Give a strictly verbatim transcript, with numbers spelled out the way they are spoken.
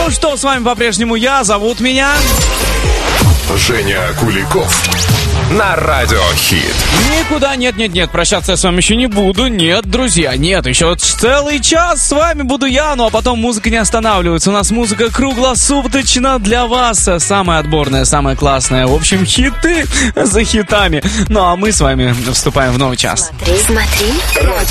Ну что, с вами по-прежнему я, зовут меня Женя Куликов. На Радио Хит. Никуда, нет-нет-нет, прощаться я с вами еще не буду. Нет, друзья, нет, еще целый час с вами буду я. Ну а потом музыка не останавливается. У нас музыка круглосуточно для вас. Самая отборная, самая классная. В общем, хиты за хитами. Ну а мы с вами вступаем в новый час. Смотри, смотри. Радио